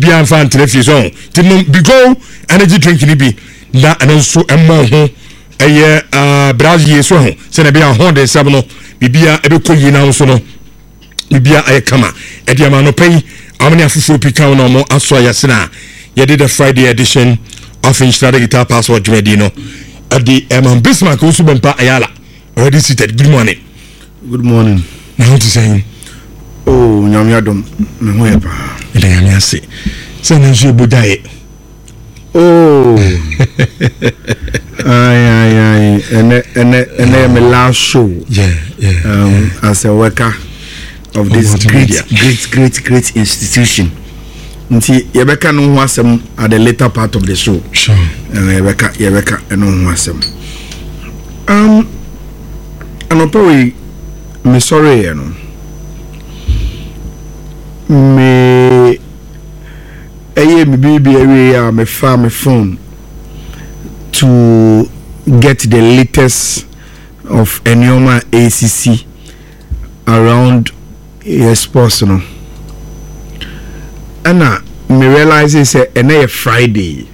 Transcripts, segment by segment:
bibia fan telefi so tinno bigo energy drink ni bi na anso emma ho Brazil so ho se na bia ho de sab no bibia ebekọ yi na so no bibia ayekama ediama no pay amani afufu pika no mo aso yasena ye did the Friday edition of Inshira Guitar Password Jumedino at the Bismarck Usubempa Ayala already seated. Good morning. Good morning. Now to say oh nyamiadom me ho ye pa ida nyamiase se na nso ebudae oh ay ene me last show as a worker of this great institution. Nti yebeka no ho asem at the later part of the show. Sure. Yebeka no ho asem. Anopowe me sorry you know. Me baby area me fa me phone to get the latest of Enyoma ACC around sports no. Anna me realize it's a Friday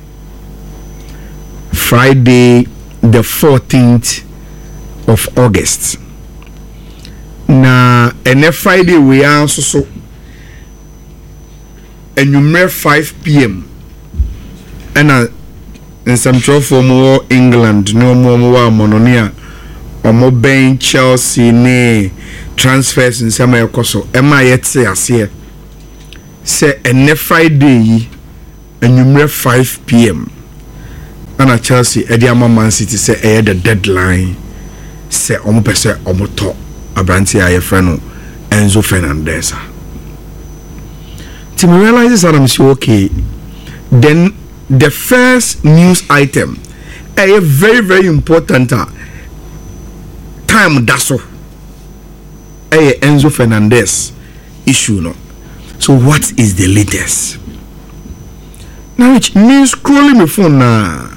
the 14th of August. Na ene Friday we are so enumere 5 p.m. and in some show for more England no more mononia or more Ben Chelsea ne transfers in some koso ema yetse ase say ene Friday enumere 5 p.m. and at Chelsea Ediama Man City say the deadline say omo pese omo to abranti aye freno Enzo Fernandez. To me realize that I'm so okay. Then the first news item a very important time that's so a Enzo Fernandez issue no. So what is the latest? Now which means scrolling my phone now.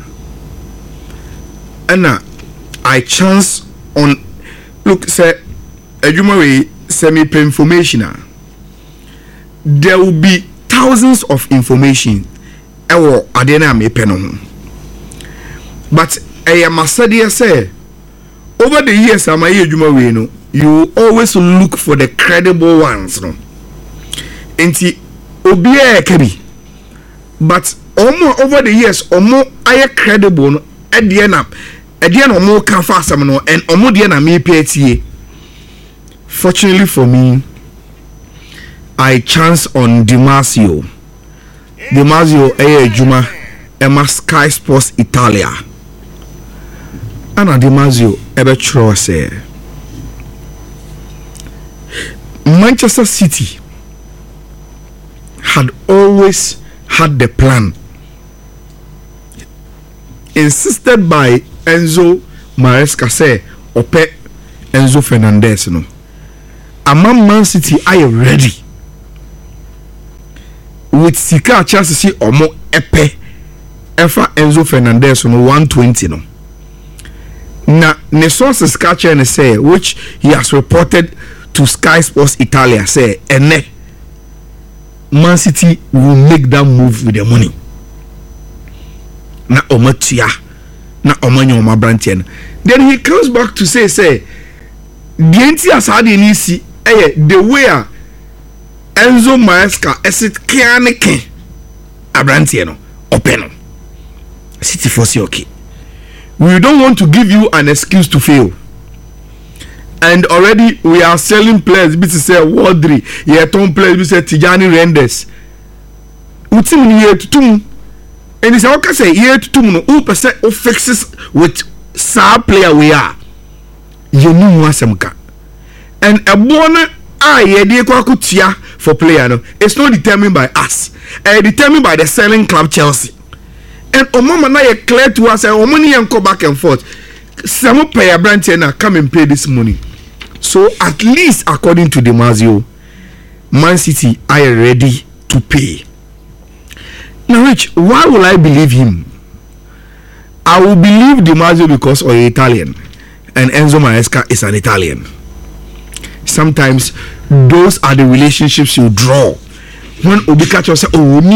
And I chance on look say Ejumare semi information. There will be thousands of information ewo adena me peno. But I say over the years am Ejumare no, you always look for the credible ones no. Enti obiya kebi. But over the years omo aye credible no ediana omo kan fa asam no and omo de na me pietie. Fortunately for me, I chance on Dimasio Juma Emma Sky Sports Italia. Anna Dimasio Ebetro say Manchester City had always had the plan insisted by Enzo Maresca say ope Enzo Fernandez no. Among Man City are ready with Sika chance see omo epe efa Enzo Fernandez no 120 no. Na ne sources catch and say which he has reported to Sky Sports Italia say ene Man City will make that move with the money. Na omatia na omanyo omabrantian. Then he comes back to say the entire side ni si the way Enzo Maresca esit kianeke abrantian no open City force okay. We don't want to give you an excuse to fail. And already we are selling players. This is Wardry. Yeah, Tom players. This is Tijani Rendes. Utim ni year to tum. And it's okay say year to tum. No, who percent who fixes with star player we are. You know wasemka. And a bona ye de kwa kutia for player no. It's not determined by us. Determined by the selling club Chelsea. And Omama na ye clear to us. Omani and go back and forth. Some pay a branch and come and pay this money. So at least according to Dimasio, Man City are ready to pay. Now Rich, why will I believe him? I will believe Dimasio because of Italian and Enzo Maresca is an Italian. Sometimes those are the relationships you draw. When Obikacho say, oh,